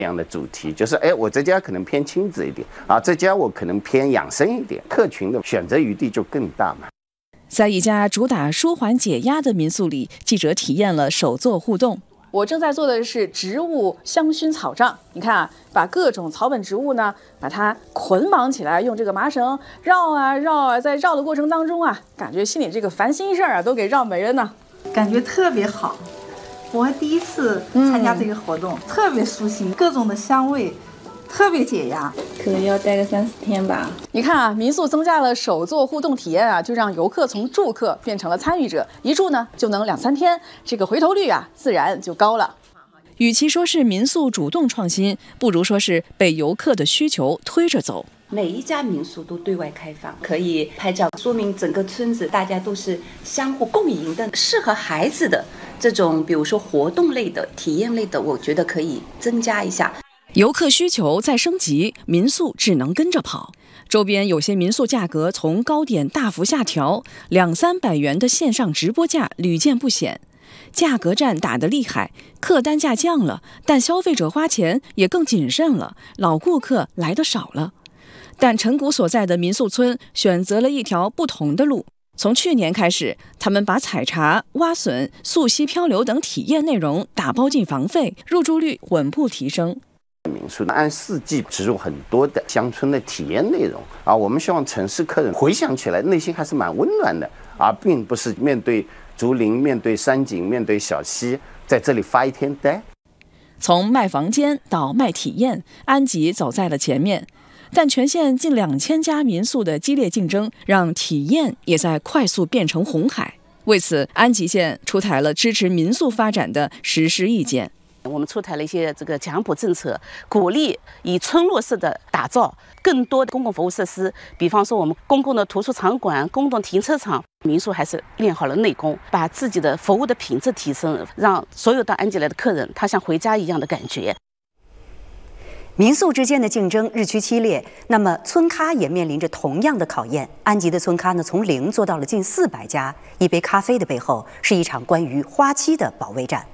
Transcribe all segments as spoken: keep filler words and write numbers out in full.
这样的主题，就是哎，我这家可能偏亲子一点啊，这家我可能偏养生一点，客群的选择余地就更大嘛。 在一家主打舒缓解压的民宿里，记者体验了手作互动。 我正在做的是植物香薰草杖，你看啊，把各种草本植物呢，把它捆绑起来，用这个麻绳绕啊绕啊，在绕的过程当中啊，感觉心里这个烦心事儿啊都给绕没了呢， 感觉特别好。我还第一次参加这个活动，嗯、特别舒心，各种的香味，特别解压。 可能要待个三四天吧。 你看啊，民宿增加了手作互动体验啊，就让游客从住客变成了参与者，一住呢就能两三天，这个回头率啊自然就高了。 与其说是民宿主动创新，不如说是被游客的需求推着走。 每一家民宿都对外开放，可以拍照，说明整个村子大家都是相互共赢的。适合孩子的这种，比如说活动类的、体验类的，我觉得可以增加一下。 游客需求在升级，民宿只能跟着跑。周边有些民宿价格从高点大幅下调，两三百元的线上直播价屡见不鲜。价格战打得厉害，客单价降了，但消费者花钱也更谨慎了，老顾客来得少了。但陈谷所在的民宿村选择了一条不同的路。从去年开始，他们把采茶、挖笋、溯溪漂流等体验内容打包进房费，入住率稳步提升。 民宿按四季植入很多的乡村的体验内容啊，我们希望城市客人回想起来内心还是蛮温暖的啊，并不是面对竹林、面对山景、面对小溪，在这里发一天呆。 从卖房间到卖体验，安吉走在了前面。但全县近两千家民宿的激烈竞争，让体验也在快速变成红海。为此，安吉县出台了支持民宿发展的实施意见。 我们出台了一些这个奖补政策，鼓励以村落式的打造更多的公共服务设施，比方说我们公共的图书场馆、公共停车场。民宿还是练好了内功，把自己的服务的品质提升，让所有到安吉来的客人他像回家一样的感觉。 民宿之间的竞争日趋激烈，那么村咖也面临着同样的考验。安吉的村咖呢，从零做到了近四百家，一杯咖啡的背后是一场关于花期的保卫战。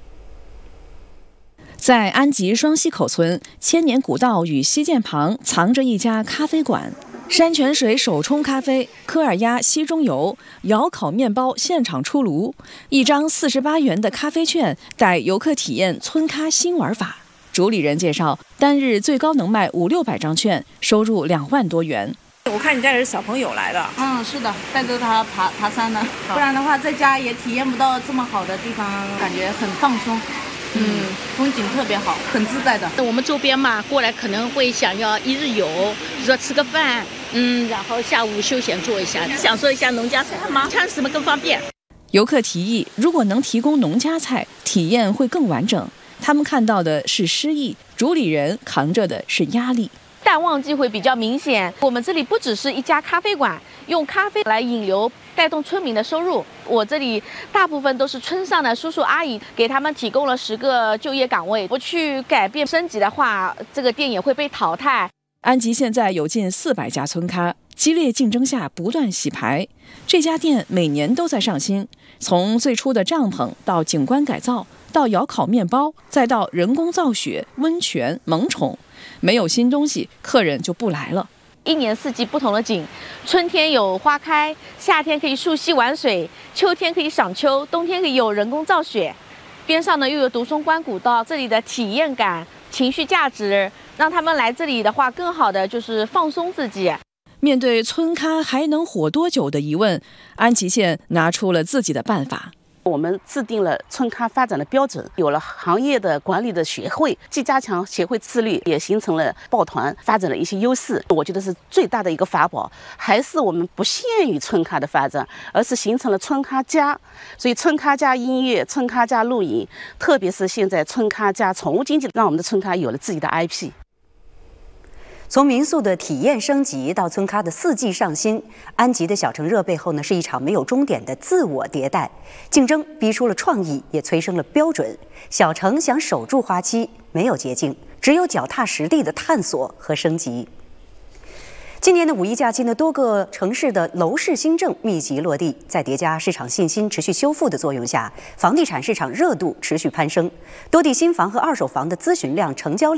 在安吉双溪口村，千年古道与溪涧旁藏着一家咖啡馆。山泉水手冲咖啡、科尔鸭稀中油、窑烤面包现场出炉，一张四十八元的咖啡券带游客体验村咖新玩法。主理人介绍，单日最高能卖五六百张券，收入两万多元。 我看你带着小朋友来的。 嗯，是的，带着他爬爬山呢，不然的话在家也体验不到这么好的地方，感觉很放松。嗯，风景特别好，很自在的。 我们周边嘛，过来可能会想要一日游，比如说吃个饭，嗯，然后下午休闲做一下，享受一下农家菜吗？看什么更方便？ 游客提议，如果能提供农家菜，体验会更完整。他们看到的是诗意，主理人扛着的是压力。 淡旺季会比较明显。我们这里不只是一家咖啡馆，用咖啡来引流，带动村民的收入。我这里大部分都是村上的叔叔阿姨，给他们提供了十个就业岗位。不去改变升级的话，这个店也会被淘汰。 安吉现在有近四百家村咖，激烈竞争下不断洗牌。这家店每年都在上新，从最初的帐篷到景观改造，到窑烤面包，再到人工造雪、温泉、萌宠。没有新东西，客人就不来了。 一年四季不同的景，春天有花开，夏天可以溯溪玩水，秋天可以赏秋，冬天可以有人工造雪。边上呢又有独松关古道，这里的体验感、情绪价值，让他们来这里的话，更好的就是放松自己。 面对村咖还能火多久的疑问，安吉县拿出了自己的办法。 我们制定了村咖发展的标准，有了行业的管理的协会，既加强协会自律，也形成了抱团，发展了一些优势。我觉得是最大的一个法宝，还是我们不限于村咖的发展，而是形成了村咖加。所以村咖加音乐，村咖加露营，特别是现在村咖加宠物经济，让我们的村咖有了自己的 I P。 从民宿的体验升级到村咖的四季上新，安吉的小城热背后呢，是一场没有终点的自我迭代。竞争逼出了创意，也催生了标准。小城想守住花期，没有捷径，只有脚踏实地的探索和升级。近今年的五一假期呢，多个城市的楼市新政密集落地，在叠加市场信心持续修复的作用下，房地产市场热度持续攀升，多地新房和二手房的咨询量、成交量